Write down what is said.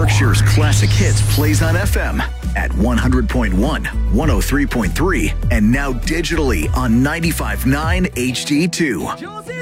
Berkshire's classic hits plays on FM at 100.1, 103.3, and now digitally on 95.9 HD2.